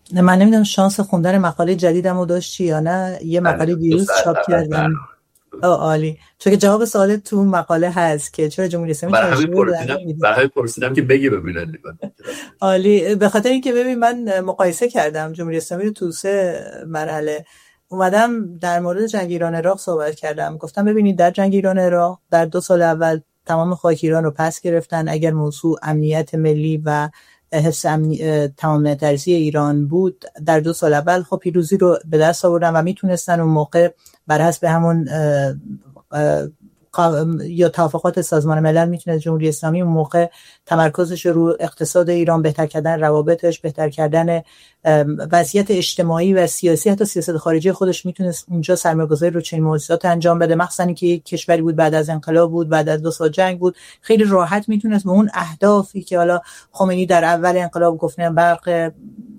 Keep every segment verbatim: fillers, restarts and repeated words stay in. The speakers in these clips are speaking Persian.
نه من نمیدونم شانس خوندن مقاله جدیدمو داشتی یا نه. یه مقاله دیروز چاپ کردم. عالی. چون که جواب سوال تو مقاله هست که چرا جمهوری اسلامی برای همین پرسیدم برای همین پرسیدم که بگی ببینن. عالی. به خاطر اینکه ببین من مقایسه کردم جمهوری اسلامی رو تو سه مرحله. اومدم در مورد جنگ ایران عراق صحبت کردم، گفتم ببینید در جنگ ایران عراق در دو سال اول تمام خاک ایران رو پس گرفتن. اگر موضوع امنیت ملی و حفظ امنی... تمام ترسی ایران بود، در دو سال اول خب پیروزی رو به دست آوردن و میتونستن اون موقع بر حسب همون اه اه یا توافقات سازمان ملل میتونه جمهوری اسلامی اون موقع تمرکزش رو اقتصاد ایران، بهتر کردن روابطش، بهتر کردن وضعیت اجتماعی و سیاسی، حتی سیاست خارجی خودش میتونست اونجا سرمایه‌گذاری رو چنین موضوعات انجام بده، مخصوصا که یک کشوری بود بعد از انقلاب بود، بعد از دو سال جنگ بود، خیلی راحت میتونست به اون اهدافی که حالا خمینی در اول انقلاب گفتن برق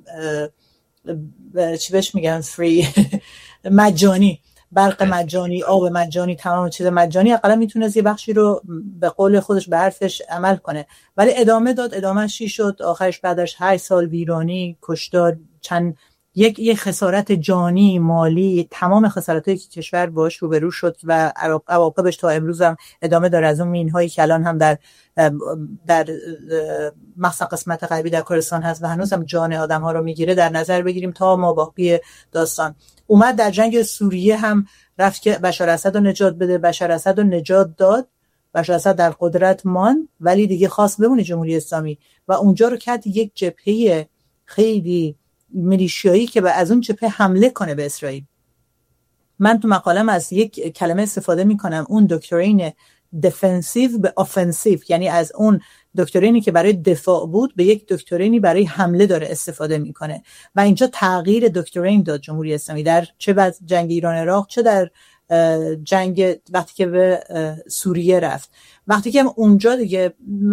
چی بهش میگن فری مجانی، برق مجانی، آب مجانی، تمام چیز مجانی، اقلا میتونه یه بخشی رو به قول خودش به حرفش عمل کنه. ولی ادامه داد، ادامهش چی شد؟ آخرش بعدش هشت سال ویرانی، کشتار، چند یک یک خسارت جانی، مالی، تمام خسارتایی که کشور باش روبرو شد و عواقبش تا امروز هم ادامه داره. از اون مین‌هایی که الان هم در در مثلا قسمت غربی در کردستان هست و هنوز هم جان آدم‌ها رو میگیره در نظر بگیریم تا ما باقی داستان. اومد در جنگ سوریه هم رفت که بشار اسد رو نجات بده، بشار اسد رو نجات داد، بشار اسد در قدرت مان، ولی دیگه خواست بمونه جمهوری اسلامی و اونجا رو کرد یک جبهه خیلی میلیشیایی که به از اون جبهه حمله کنه به اسرائیل. من تو مقالم از یک کلمه استفاده میکنم، اون دکترین دفنسیو به آفنسیو، یعنی از اون دکترینی که برای دفاع بود به یک دکترینی برای حمله داره استفاده میکنه و اینجا تغییر دکترین داد جمهوری اسلامی در چه بعد جنگ ایران عراق، چه در جنگ وقتی که به سوریه رفت. وقتی که اونجا دیگه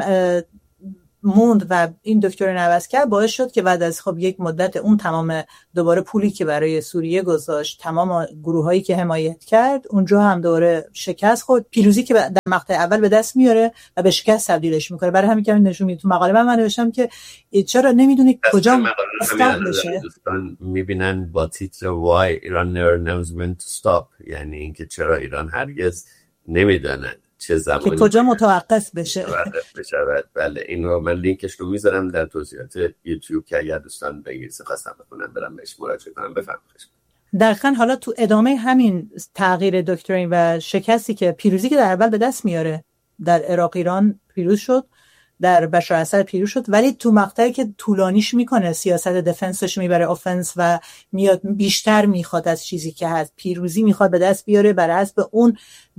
موند و این دکترین عوض کرد، باعث شد که بعد از خب یک مدت اون تمام دوباره پولی که برای سوریه گذاشت، تمام گروهایی که حمایت کرد، اونجا هم دوباره شکست خورد. پیروزی که در مقطع اول به دست میاره و به شکست تبدیلش میکنه. برای همین که نشون میده تو مقاله من من نوشتم که چرا نمیدونی کجا استاپ بشه. دوستان میبینن با تیتر why Iran never knows when to stop، یعنی اینکه چرا ایران هرگز نمیدونه چه زمانی که کجا متوقف بشه. بشود. بله این رو من لینکش رو میذارم در توضیحات یوتیوب که اگر دوستان بگیرسه خواستم بکنم برم بهش مراجعه کنم. بفرمایید. دقیقاً. حالا تو ادامه همین تغییر دکترین و شکستی که پیروزی که در اول به دست میاره، در عراق ایران پیروز شد، در بشار اسد پیروز شد، ولی تو مقطعی که طولانیش میکنه سیاست دفنسش میبره آفنس و میاد بیشتر میخواد از چیزی که هست، پیروزی میخواد به دست بیاره بر حسب اون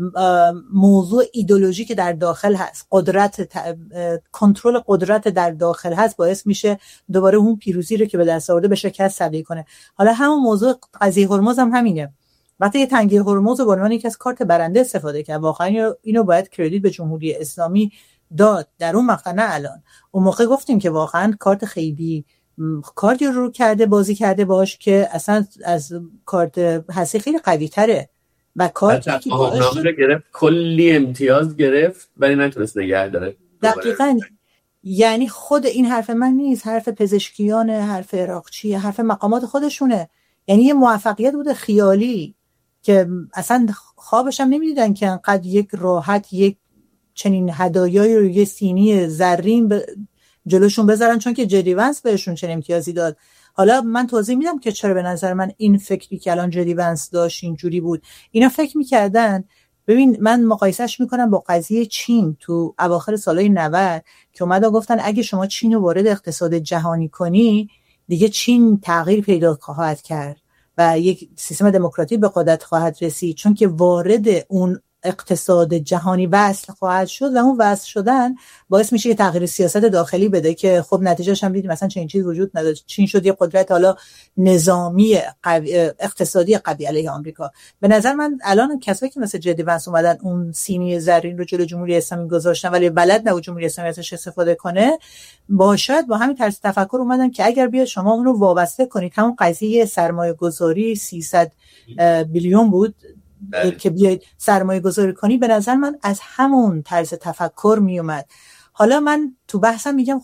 موضوع ایدئولوژی که در داخل هست، قدرت کنترل قدرت در داخل هست، باعث میشه دوباره اون پیروزی رو که به دست آورده به شکست تبدیل کنه. حالا همون موضوع قضیه هرمز هم همینه. وقتی یه تنگه هرمز رو به عنوان یکی از کارت برنده استفاده کرد، واقعا اینو باید کردیت به جمهوری اسلامی داد در اون مقطع، نه الان. اون موقع گفتیم که واقعا کارت خیلی کاردی رو کرده، بازی کرده باش که اصلا از کارت هستی خیلی قوی تره و کارتی که باش گرفت کلی امتیاز گرفت ولی نتونست نگه داره. دقیقاً. یعنی خود این حرف من نیست، حرف پزشکیانه، حرف عراقچیه، حرف مقامات خودشونه. یعنی یه موفقیت بوده خیالی که اصلا خوابش هم نمیدیدن که انقدر یک راحت یک چنین هدایایی رو یه سینی زرین ب... جلوشون بذارن، چون که جدی ونس بهشون چنین امتیازی داد. حالا من توضیح میدم که چرا به نظر من این فکری که الان جدی ونس داشت اینجوری بود. اینا فکر میکردن، ببین من مقایسهش میکنم با قضیه چین تو اواخر سالهای نود که اومدن گفتن اگه شما چین رو وارد اقتصاد جهانی کنی دیگه چین تغییر پیدا خواهد کرد و یک سیستم دموکراتیک به قدرت خواهد رسید، چون که وارد اون اقتصاد جهانی وصل خواهد شد و اون وصل شدن باعث میشه که تغییر سیاست داخلی بده که خب نتیجهش هم دیدیم مثلا چنین چیزی وجود نداره. چین شد یه قدرت حالا نظامی قوی، اقتصادی قوی علیه آمریکا. به نظر من الان کسایی که مثل جدی ونس اومدن اون سینی زرین رو جلو جمهوری اسلامی گذاشتن ولی بلد نبود جمهوری اسلامی ازش استفاده کنه، باشد با همین طرز تفکر اومدن که اگر بیاد شما اون رو وابسته کنید، همون قضیه سرمایه گذاری سیصد بیلیون بود بله. که بیاید سرمایه گذاری کنی، به نظر من از همون طرز تفکر می اومد. حالا من تو بحثم میگم خب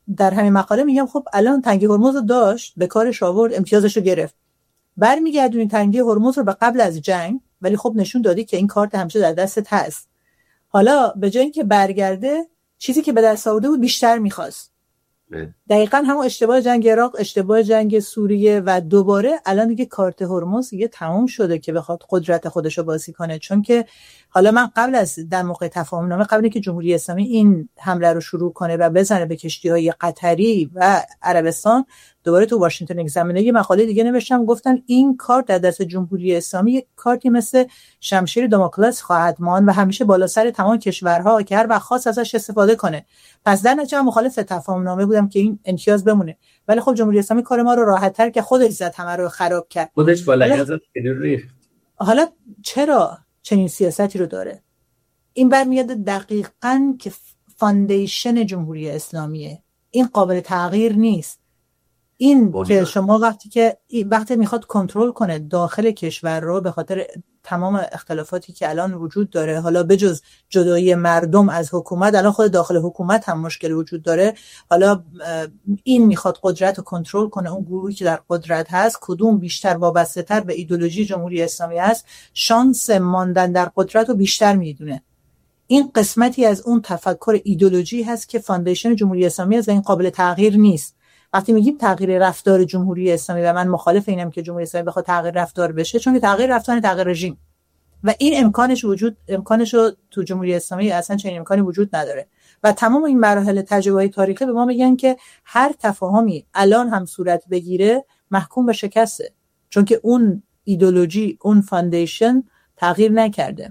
در همین مقاله میگم خب الان تنگه هرمز رو داشت، به کارش آورد، امتیازش رو گرفت، برمیگردونی تنگه هرمز رو به قبل از جنگ، ولی خب نشون دادی که این کارت همیشه در دستت هست. حالا به جای اینکه برگرده چیزی که به دست آورده بود بیشتر میخواست. دقیقاً همون اشتباه جنگ عراق، اشتباه جنگ سوریه و دوباره الان دیگه کارت هرمز دیگه تموم شده که بخواد قدرت خودشو بازی کنه. چون که حالا من قبل از در موقع تفاهم نامه، قبل اینکه جمهوری اسلامی این حمله رو شروع کنه و بزنه به کشتی‌های قطری و عربستان، دوباره تو واشنگتن اگزامینر یه مقاله دیگه نوشتم، گفتن این کارت در دست جمهوری اسلامی یک کارتی مثل شمشیر داموکلس خواهد ماند و همیشه بالا سر تمام کشورها که هر وقت خواست ازش استفاده کنه. پس در نتیجه مخالف تفاهم نامه بودم که این امتیاز بمونه، ولی خب جمهوری اسلامی کار ما رو راحت‌تر که خودش زد، همه رو خراب کرد. خودش با لحظات ریخت. حالا چرا چنین سیاستی رو داره؟ این برمیاد دقیقاً که فاندیشن جمهوری اسلامیه، این قابل تغییر نیست. این بونیده. که شما وقتی که وقتی میخواد کنترل کنه داخل کشور رو، به خاطر تمام اختلافاتی که الان وجود داره، حالا بجز جدایی مردم از حکومت، الان خود داخل حکومت هم مشکل وجود داره، حالا این میخواد قدرت رو کنترل کنه، اون گروهی که در قدرت هست کدوم بیشتر وابسته تر به ایدئولوژی جمهوری اسلامی هست، شانس ماندن در قدرت رو بیشتر میدونه. این قسمتی از اون تفکر ایدئولوژی هست که فاندیشن جمهوری اسلامی از این قابل تغییر نیست. وقتی میگیم تغییر رفتار جمهوری اسلامی، و من مخالف اینم که جمهوری اسلامی بخواد تغییر رفتار بشه، چون که تغییر رفتار تغییر رژیم و این امکانش وجود امکانش رو تو جمهوری اسلامی اصلا چنین امکانی وجود نداره. و تمام این مراحل تجربه‌ای تاریخی به ما میگن که هر تفاهمی الان هم صورت بگیره محکوم به شکسته، چون که اون ایدئولوژی، اون فاندیشن تغییر نکرده.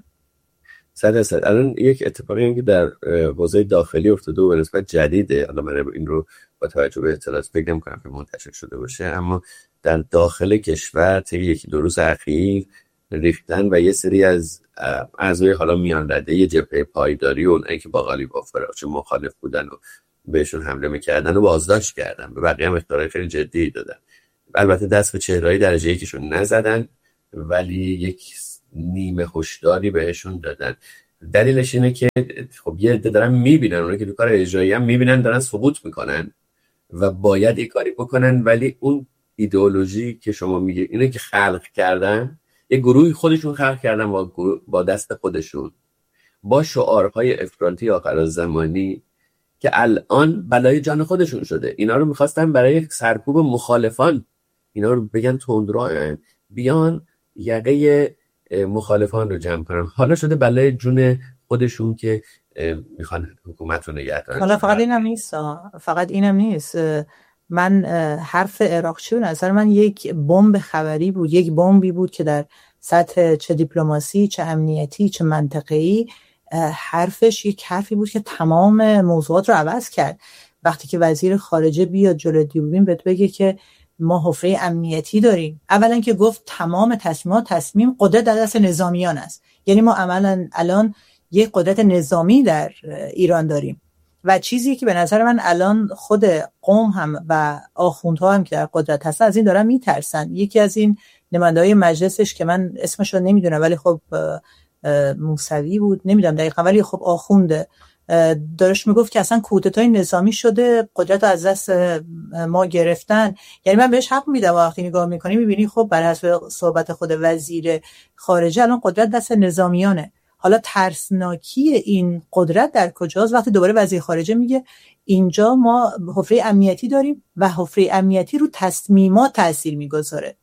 صد درصد. الان یک اتفاقی که در حوزه داخلی افتاده و به نسبت جدیده، حالا من این رو با توجه به اطلاعات فکر نمی‌کنم که منتشر شده باشه، اما در داخل کشور طی یکی دو روز اخیر ریختن و یه سری از اعضای حالا میان رده جبهه پایداری و اونایی که با غالیباف و فراچ مخالف بودن و بهشون حمله می‌کردن و بازداشت کردن، به بقیه هم اختارای خیلی جدی دادن. البته دست به چهره‌های درجه یکیشون نزدن، ولی یک نیمه هشداری بهشون دادن. دلیلش اینه که خب یه عده دارن میبینن، اونایی که تو کار اجرایی هم میبینن دارن سقوط میکنن و باید یک کاری بکنن، ولی اون ایدئولوژی که شما میگه اینه که خلق کردن، یه گروهی خودشون خلق کردن با, با دست خودشون، با شعارهای افراطی آخر زمانی که الان بلای جان خودشون شده. اینا رو میخواستن برای سرکوب مخالفان، اینا رو بگن تندروان، بیان یقه مخالفان رو جمع کنن، حالا شده بلای جون خودشون که میخوان حکومت رو نگه دارن. حالا فقط اینم نیست، فقط اینم نیست. من حرف عراقچی به نظر من یک بمب خبری بود، یک بمبی بود که در سطح چه دیپلماسی، چه امنیتی، چه منطقه‌ای، حرفش یک حرفی بود که تمام موضوعات رو عوض کرد. وقتی که وزیر خارجه بیاد جلوی دوربین بهت بگه که ما حفره امنیتی داریم، اولا که گفت تمام تصمیمات تصمیم قدرت در دست نظامیان است، یعنی ما عملا الان یک قدرت نظامی در ایران داریم و چیزی که به نظر من الان خود قوم هم و آخوندها هم که در قدرت هستن از این دارن میترسن. یکی از این نماینده‌های مجلسش که من اسمش رو نمیدونم ولی خب موسوی بود، نمیدونم دقیقاً، ولی خب آخونده، دارش میگفت که اصلا کودتای نظامی شده، قدرت رو از دست ما گرفتن. یعنی من بهش حق میدم، وقتی نگاه میکنی میبینی خب بر حسب صحبت خود وزیر خارجه الان قدرت دست نظامیانه. حالا ترسناکی این قدرت در کجاست؟ وقتی دوباره وزیر خارجه میگه اینجا ما حفره امنیتی داریم و حفره امنیتی رو تصمیمات تاثیر میگذاره.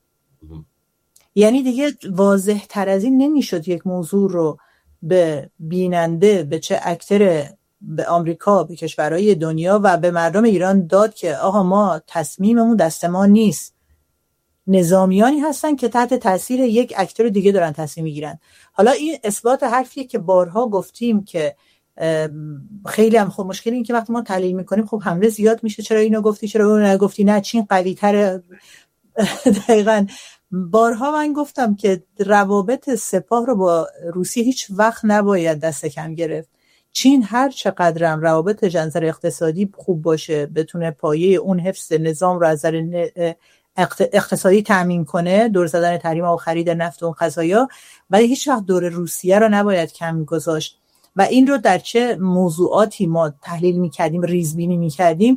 یعنی دیگه واضح تر از این نمیشد یک موضوع رو به بیننده، به چه اکتر، به آمریکا، به کشورهای دنیا و به مردم ایران داد که آقا ما تصمیممون دست ما نیست. نظامیانی هستن که تحت تاثیر یک اکتر دیگه دارن تصمیم میگیرن. حالا این اثبات حرفیه که بارها گفتیم که خیلی هم خب مشکلی این که وقتی ما تحلیل میکنیم خب حمله زیاد میشه، چرا اینو گفتی، چرا اونو نگفتی، نه چین قوی تره. دقیقاً بارها من گفتم که روابط سپاه رو با روسیه هیچ وقت نباید دست کم گرفت. چین هر چقدر هم روابط از نظر اقتصادی خوب باشه، بتونه پایه اون حفظ نظام رو از نظر اقتصادی تامین کنه، دور زدن تحریم و خرید نفت و اون قضایا، ولی هیچ وقت دور روسیه رو نباید کم گذاشت. و این رو در چه موضوعاتی ما تحلیل می‌کردیم، ریزبینی می‌کردیم،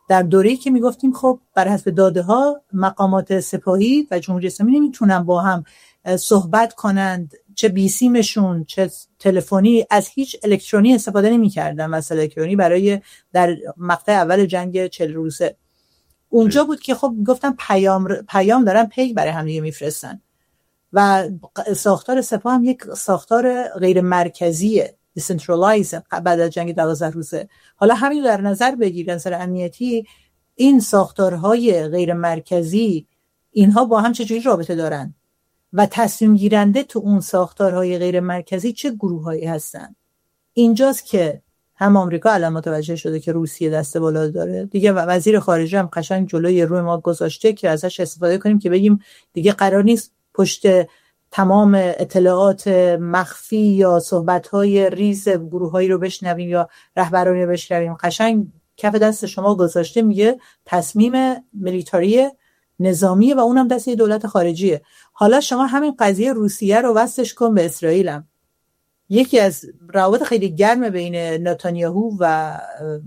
در دوره‌ای که میگفتیم خب بر حسب داده ها مقامات سپاهی و جمهوری اسلامی نمیتونن با هم صحبت کنند، چه بیسیمشون چه تلفنی، از هیچ الکترونی استفاده نمی‌کردن. مثلا الکترونی برای در مقطع اول جنگ چهل روزه اونجا بود که خب گفتم پیام پیام دارن پیک برای هم دیگه میفرستن و ساختار سپاه هم یک ساختار غیر مرکزیه، دیسنترالایز بعد از جنگ دوازده روزه. حالا همین در نظر بگیرن سر امنیتی این ساختارهای غیر مرکزی اینها با هم چجوری رابطه دارن و تصمیم گیرنده تو اون ساختارهای غیر مرکزی چه گروهایی هستن. اینجاست که هم آمریکا الان متوجه شده که روسیه دست بالا داره دیگه و وزیر خارجه هم قشنگ جلوی روی ما گذاشته که ازش استفاده کنیم که بگیم دیگه قرار نیست پشت تمام اطلاعات مخفی یا صحبت‌های ریز گروهایی رو بشنویم یا رهبرانی رو بشنویم. قشنگ کف دست شما گذاشته میگه تصمیم ملیتاری نظامیه و اونم دست دولت خارجیه. حالا شما همین قضیه روسیه رو وصلش کن به اسرائیل هم. یکی از روابط خیلی گرم بین نتانیاهو و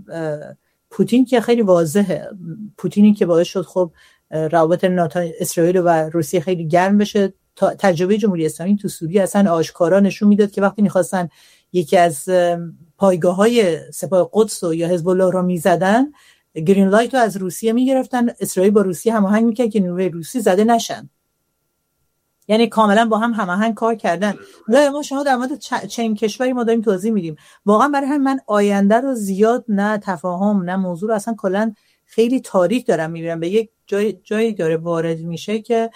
پوتین که خیلی واضحه، پوتینی که باعث شد خب روابط اسرائیل و روسیه خیلی گرم بشه. تجربه جمهوری اسلامی تو سوریه اصلا آشکارا نشون میداد که وقتی میخواستن یکی از پایگاه‌های سپاه قدس یا حزب الله رو میزدن، گرین لایت رو از روسیه میگرفتن، اسرائیل با روسیه هماهنگ میکرد که نیروی روسی زده نشن. یعنی کاملا با هم هماهنگ کار کردن. لا ما شما در مورد چند کشوری ما داریم توضیح میدیم. واقعا برای همین من آینده رو زیاد نه تفاهم نه موضوع رو اصلا کلا خیلی تاریک دارم میبینم. به یک جای جایی داره وارد میشه که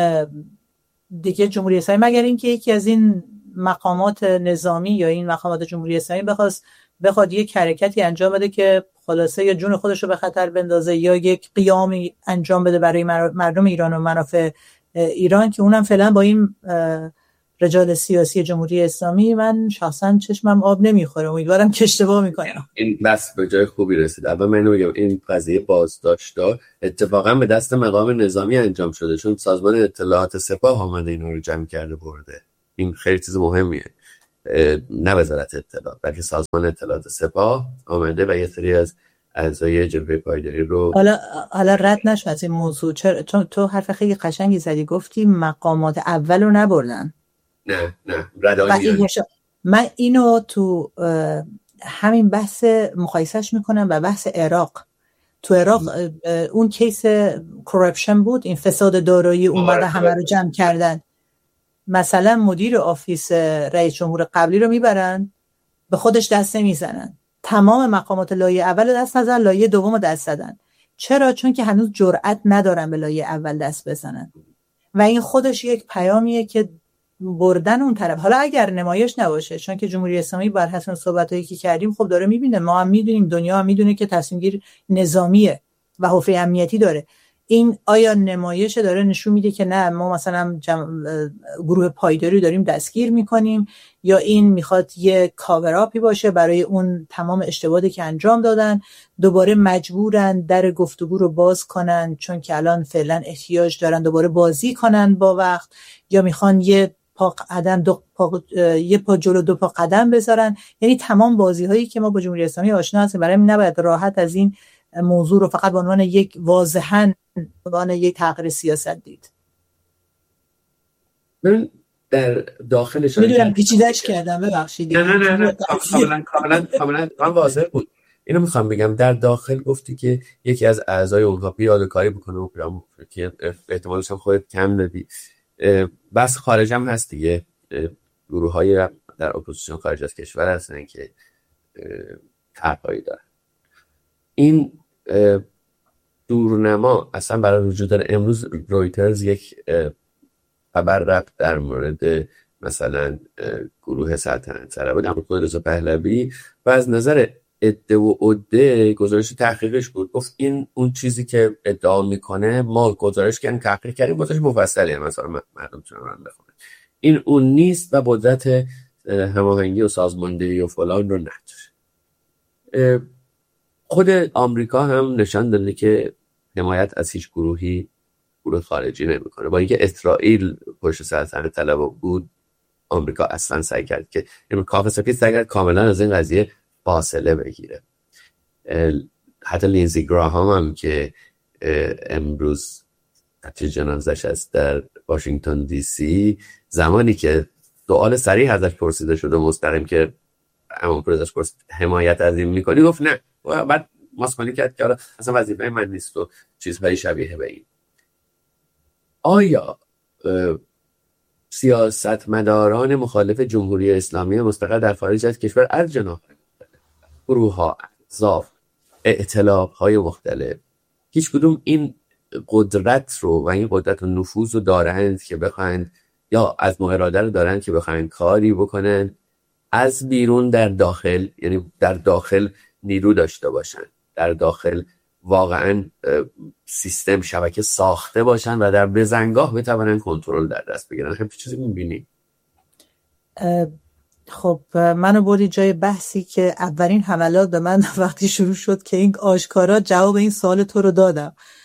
دیگه جمهوری اسلامی مگر اینکه یکی از این مقامات نظامی یا این مقامات جمهوری اسلامی بخواد بخواد یک حرکتی انجام بده که خلاصه یا جون خودش رو به خطر بندازه یا یک قیامی انجام بده برای مردم ایران و منافع ایران، که اونم فعلا با این رجال سیاسی جمهوری اسلامی من شخصا چشمم آب نمیخوره. امیدوارم که اشتباه میکنم. این بس به جای خوبی رسید. اول من میگم این قضیه بازداشت‌ها اتفاقا به دست مقام نظامی انجام شده، چون سازمان اطلاعات سپاه اومده اینا رو جمع کرده برده. این خیلی چیز مهمیه، نه وزارت اطلاعات بلکه سازمان اطلاعات سپاه آمده و یه سری از اعضای جبهه پایداری رو حالا حالا رد نشو از این موضوع. چرا؟ چون تو حرف خیلی قشنگی زدی، گفتی مقامات اول رو نبردن. نه نه ردایی من اینو تو همین بحث مقایسهش میکنم و بحث عراق. تو عراق اون کیس کورپشن بود، این فساد دارایی اومده همه رو جمع کردن. مثلا مدیر آفیس رئیس جمهور قبلی رو میبرن به خودش دست نمیزنن، تمام مقامات لایه اول دست نزدن، لایه دوم دست زدن. چرا؟ چون که هنوز جرأت ندارن به لایه اول دست بزنن و این خودش یک پیامیه که بردن اون طرف. حالا اگر نمایش نباشه، چون که جمهوری اسلامی بر حسب صحبتایی که کردیم خب داره میبینه، ما هم میدونیم، دنیا هم میدونه که تصمیم گیر نظامیه و حوزه امنیتی داره. این آیا نمایش داره نشون میده که نه ما مثلا گروه پایداری داریم دستگیر میکنیم، یا این میخواد یه کاوراپی باشه برای اون تمام اشتباهاتی که انجام دادن، دوباره مجبورن در گفتگو رو باز کنن چون که الان فعلا احتیاج دارن دوباره بازی کنن با وقت، یا میخوان یه پا قدم دو پا یه پا جلو دو پا قدم بذارن. یعنی تمام بازی هایی که ما با جمهوری اسلامی آشنا هستیم، برای همین نباید راحت از این موضوع رو فقط به عنوان یک واضحاً به عنوان یک تغییر سیاست دید. من در داخلش میدونم پیچیده‌اش کردم، ببخشید. نه نه نه کاملا کاملا کاملا واضح بود. اینو میخوام بگم، در داخل گفتی که یکی از اعضای اونها پیاده‌کاری بکنه و پیام که احتمالش هم خودت کم دادی. بس خارج هم هست دیگه، گروه‌های در اپوزیسیون خارج از کشور هستن که طرح‌هایی دارن. این دورنما اصلا برای وجود داره. امروز رویترز یک خبر رفت در مورد مثلا گروه سلطنت طلبان امروز رضا پهلوی و از نظر ادعا و عده گزارش تحقیقش بود، گفت این اون چیزی که ادعا میکنه ما گزارش کردیم تحقیق کردیم، گزارش مفصلی هم مثلا مردم تونن بخونن، این اون نیست و قدرت هماهنگی و سازماندهی و فلان رو نداره. خود آمریکا هم نشان داده که حمایت از هیچ گروهی گروه خارجی نمیکنه. با اینکه اسرائیل پشت سلطنت طلبان بود، آمریکا اصلا سعی کرد که کاخ سفید سعی کرد کاملا از این قضیه فاصله بگیره. حتی لینزی گراهام هم که امروز حتی جنازش هست در واشنگتن دی سی، زمانی که سوال صریح ازش پرسیده شده مستقیم که اما پرزش پرسید حمایت از این میکنی، گفت نه. و بعد ماسخالی کرد که حالا اصلا وظیفه من نیست و چیزهای شبیه به این. آیا سیاستمداران مخالف جمهوری اسلامی مستقل در خارج از کشور از جناح‌های مختلف، گروه‌ها، احزاب، ائتلاف‌های مختلف، هیچ کدوم این قدرت رو و این قدرت و نفوذ رو دارند که بخواند، یا از اراده رو دارند که بخواند کاری بکنن از بیرون در داخل، یعنی در داخل نیرو داشته باشن، در داخل واقعا سیستم شبکه ساخته باشن و در بزنگاه بتوانن کنترل در دست بگیرن؟ همین چیزی می‌بینی؟ خب منو بردی جای بحثی که اولین حملات به من وقتی شروع شد که این آشکارا جواب این سوال تو رو دادم.